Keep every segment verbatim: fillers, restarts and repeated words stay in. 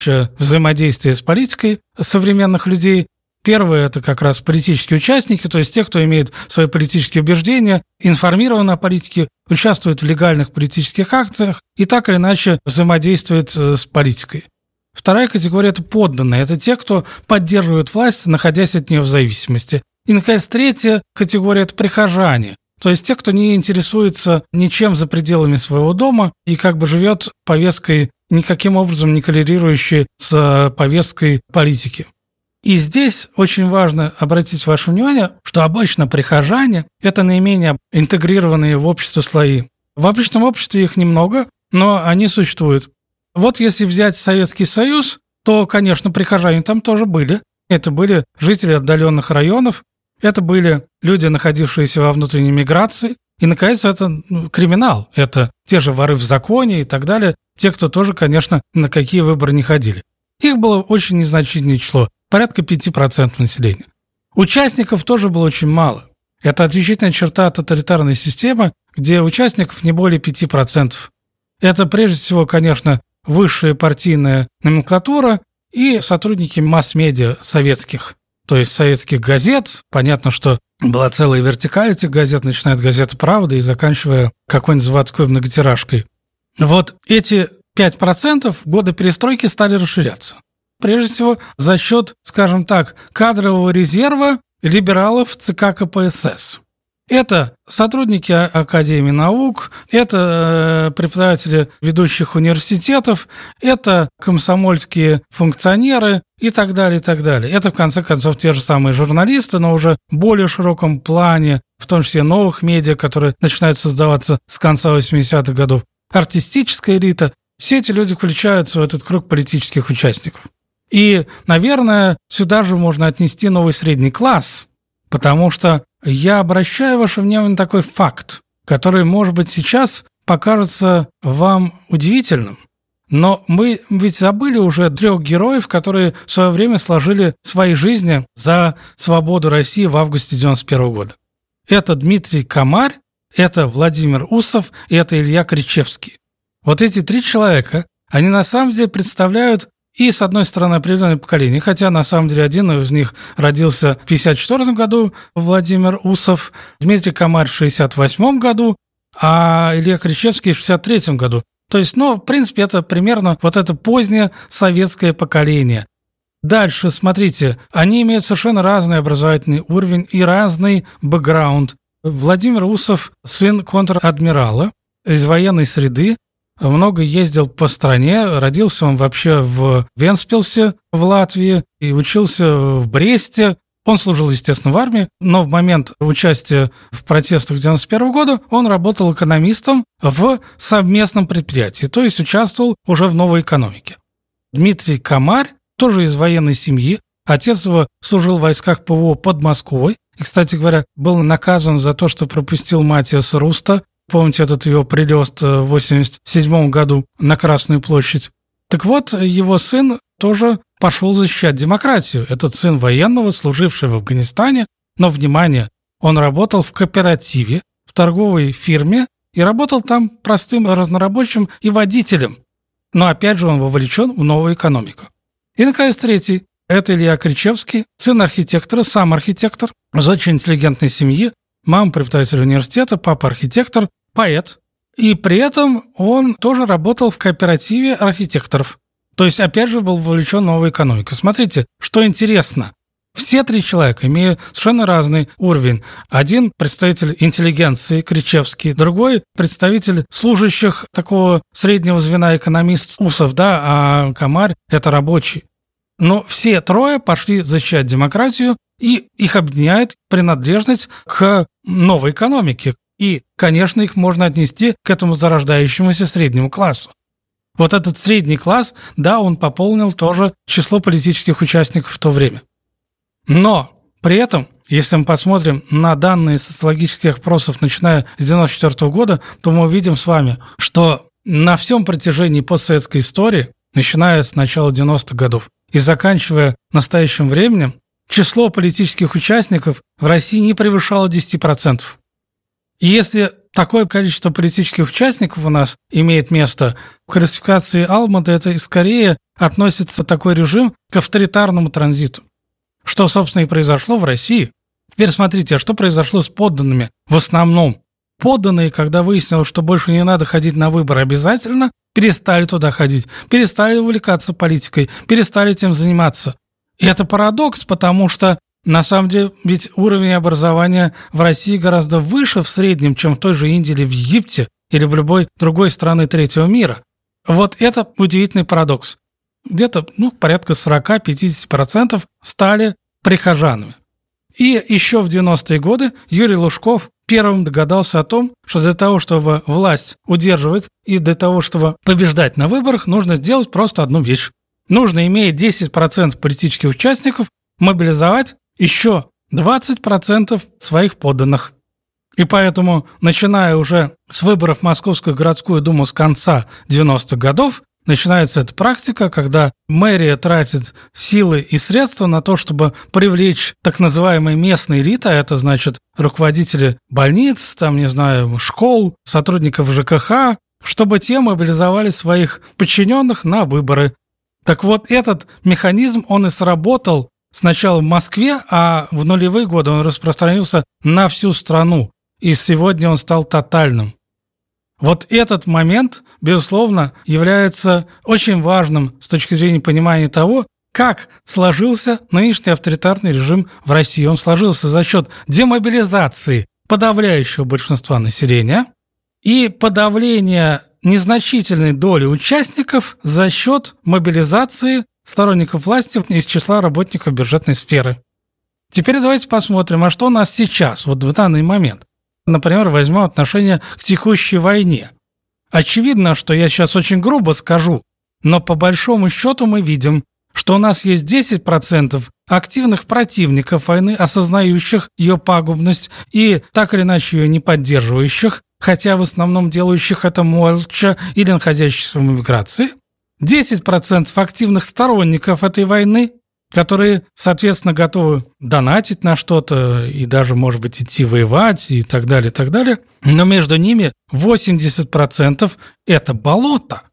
взаимодействие с политикой современных людей. Первое – это как раз политические участники, то есть те, кто имеет свои политические убеждения, информированы о политике, участвуют в легальных политических акциях и так или иначе взаимодействуют с политикой. Вторая категория – это подданные, это те, кто поддерживает власть, находясь от нее в зависимости. И, наконец, третья категория – это прихожане, то есть те, кто не интересуется ничем за пределами своего дома и как бы живет повесткой, никаким образом не коррелирующей с повесткой политики. И здесь очень важно обратить ваше внимание, что обычно прихожане – это наименее интегрированные в общество слои. В обычном обществе их немного, но они существуют. Вот если взять Советский Союз, то, конечно, прихожане там тоже были. Это были жители отдаленных районов, это были люди, находившиеся во внутренней миграции. И, наконец, это ну, криминал. Это те же воры в законе и так далее. Те, кто тоже, конечно, на какие выборы не ходили. Их было очень незначительное число. Порядка пяти процентов населения. Участников тоже было очень мало. Это отличительная черта тоталитарной системы, где участников не более пяти процентов. Это прежде всего, конечно, высшая партийная номенклатура и сотрудники масс-медиа советских, то есть советских газет. Понятно, что была целая вертикаль этих газет, начиная от газеты «Правда» и заканчивая какой-нибудь заводской многотиражкой. Вот эти пять процентов в годы перестройки стали расширяться. Прежде всего, за счет, скажем так, кадрового резерва либералов ЦК КПСС. Это сотрудники Академии наук, это преподаватели ведущих университетов, это комсомольские функционеры и так далее, и так далее. Это, в конце концов, те же самые журналисты, но уже в более широком плане, в том числе новых медиа, которые начинают создаваться с конца восьмидесятых годов. Артистическая элита. Все эти люди включаются в этот круг политических участников. И, наверное, сюда же можно отнести новый средний класс, потому что я обращаю ваше внимание на такой факт, который, может быть, сейчас покажется вам удивительным, но мы ведь забыли уже трех героев, которые в свое время сложили свои жизни за свободу России в августе девяносто первого года. Это Дмитрий Комарь, это Владимир Усов и это Илья Кричевский. Вот эти три человека, они на самом деле представляют и, с одной стороны, определенное поколение, хотя, на самом деле, один из них родился в пятьдесят четвёртом году, Владимир Усов, Дмитрий Комарь в шестьдесят восьмом году, а Илья Кричевский в шестьдесят третьем году. То есть, ну, в принципе, это примерно вот это позднее советское поколение. Дальше, смотрите, они имеют совершенно разный образовательный уровень и разный бэкграунд. Владимир Усов – сын контр-адмирала из военной среды, много ездил по стране, родился он вообще в Вентспилсе в Латвии и учился в Бресте. Он служил, естественно, в армии, но в момент участия в протестах девяносто первого года он работал экономистом в совместном предприятии, то есть участвовал уже в новой экономике. Дмитрий Комарь тоже из военной семьи. Отец его служил в войсках ПВО под Москвой и, кстати говоря, был наказан за то, что пропустил Матиаса Руста. Помните этот его прилет в восемьдесят седьмом году на Красную площадь? Так вот, его сын тоже пошел защищать демократию. Этот сын военного, служивший в Афганистане, но, внимание, он работал в кооперативе, в торговой фирме и работал там простым разнорабочим и водителем. Но, опять же, он вовлечен в новую экономику. И, наконец, третий. Это Илья Кричевский, сын архитектора, сам архитектор, из очень интеллигентной семьи, мама преподаватель университета, папа архитектор, поэт. И при этом он тоже работал в кооперативе архитекторов. То есть, опять же, был вовлечен в новую экономику. Смотрите, что интересно. Все три человека имеют совершенно разный уровень. Один представитель интеллигенции, Кричевский, другой представитель служащих такого среднего звена, экономист Усов, да, а Комарь – это рабочий. Но все трое пошли защищать демократию, и их объединяет принадлежность к новой экономике. И, конечно, их можно отнести к этому зарождающемуся среднему классу. Вот этот средний класс, да, он пополнил тоже число политических участников в то время. Но при этом, если мы посмотрим на данные социологических опросов, начиная с девяносто четвёртого года, то мы увидим с вами, что на всем протяжении постсоветской истории, начиная с начала девяностых годов и заканчивая настоящим временем, число политических участников в России не превышало десяти процентов. И если такое количество политических участников у нас имеет место, в классификации Алмада это скорее относится такой режим к авторитарному транзиту. Что, собственно, и произошло в России. Теперь смотрите, а что произошло с подданными в основном? Подданные, когда выяснилось, что больше не надо ходить на выборы обязательно, перестали туда ходить, перестали увлекаться политикой, перестали этим заниматься. И это парадокс, потому что, на самом деле, ведь уровень образования в России гораздо выше в среднем, чем в той же Индии или в Египте, или в любой другой стране третьего мира. Вот это удивительный парадокс. Где-то ну, порядка сорок-пятьдесят процентов стали прихожанами. И еще в девяностые годы Юрий Лужков первым догадался о том, что для того, чтобы власть удерживать и для того, чтобы побеждать на выборах, нужно сделать просто одну вещь. Нужно, имея десять процентов политических участников, мобилизовать еще двадцать процентов своих подданных. И поэтому, начиная уже с выборов в Московскую городскую думу с конца девяностых годов, начинается эта практика, когда мэрия тратит силы и средства на то, чтобы привлечь так называемые местные элиты, а это значит руководители больниц, там, не знаю, школ, сотрудников ЖКХ, чтобы те мобилизовали своих подчиненных на выборы. Так вот, этот механизм, он и сработал сначала в Москве, а в нулевые годы он распространился на всю страну, и сегодня он стал тотальным. Вот этот момент, безусловно, является очень важным с точки зрения понимания того, как сложился нынешний авторитарный режим в России. Он сложился за счет демобилизации подавляющего большинства населения и подавления незначительной доли участников за счет мобилизации сторонников власти из числа работников бюджетной сферы. Теперь давайте посмотрим, а что у нас сейчас, вот в данный момент. Например, возьмем отношение к текущей войне. Очевидно, что я сейчас очень грубо скажу, но по большому счету мы видим, что у нас есть десять процентов активных противников войны, осознающих ее пагубность и так или иначе ее не поддерживающих, хотя в основном делающих это молча или находящихся в эмиграции, десять процентов активных сторонников этой войны, которые, соответственно, готовы донатить на что-то и даже, может быть, идти воевать и так далее, и так далее. Но между ними восемьдесят процентов – это болото.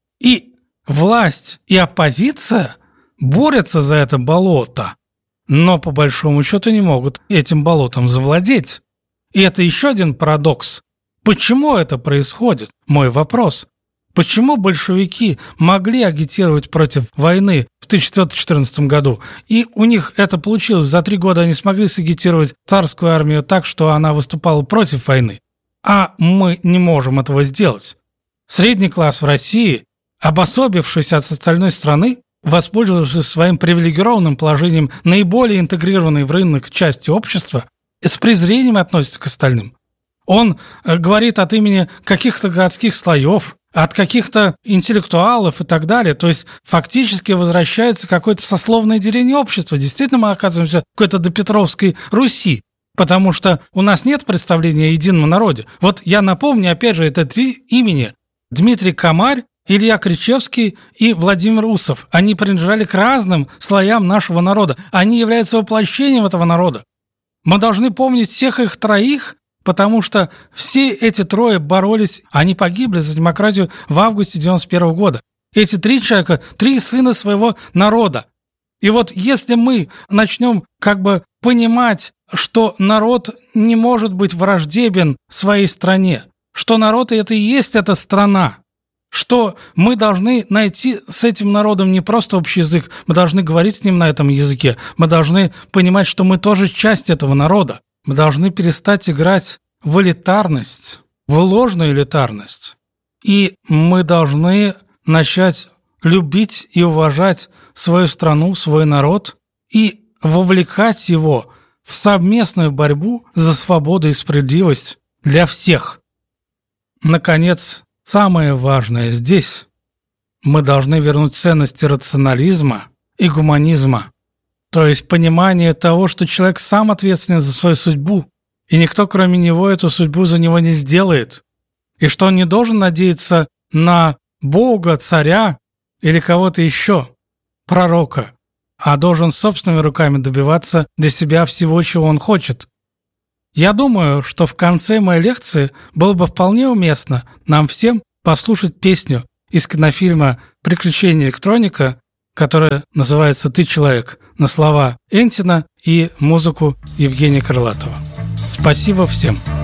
И власть и оппозиция борются за это болото, но по большому счету не могут этим болотом завладеть. И это еще один парадокс. Почему это происходит? Мой вопрос. Почему большевики могли агитировать против войны в тысяча девятьсот четырнадцатом году, и у них это получилось, за три года они смогли сагитировать царскую армию так, что она выступала против войны, а мы не можем этого сделать? Средний класс в России, обособившись от остальной страны, воспользовавшись своим привилегированным положением наиболее интегрированной в рынок части общества, с презрением относится к остальным. Он говорит от имени каких-то городских слоев, от каких-то интеллектуалов и так далее. То есть фактически возвращается какое-то сословное деление общества. Действительно, мы оказываемся в какой-то допетровской Руси, потому что у нас нет представления о едином народе. Вот я напомню, опять же, это три имени. Дмитрий Комарь, Илья Кричевский и Владимир Усов. Они принадлежали к разным слоям нашего народа. Они являются воплощением этого народа. Мы должны помнить всех их троих, потому что все эти трое боролись, они погибли за демократию в августе девяносто первого года. Эти три человека, три сына своего народа. И вот если мы начнем как бы понимать, что народ не может быть враждебен своей стране, что народ это и есть эта страна, что мы должны найти с этим народом не просто общий язык, мы должны говорить с ним на этом языке, мы должны понимать, что мы тоже часть этого народа. Мы должны перестать играть в элитарность, в ложную элитарность. И мы должны начать любить и уважать свою страну, свой народ и вовлекать его в совместную борьбу за свободу и справедливость для всех. Наконец, самое важное здесь – мы должны вернуть ценности рационализма и гуманизма. То есть понимание того, что человек сам ответственен за свою судьбу, и никто, кроме него, эту судьбу за него не сделает. И что он не должен надеяться на Бога, царя или кого-то еще, пророка, а должен собственными руками добиваться для себя всего, чего он хочет. Я думаю, что в конце моей лекции было бы вполне уместно нам всем послушать песню из кинофильма «Приключения электроника», которая называется «Ты человек», на слова Энтина и музыку Евгения Крылатова. Спасибо всем!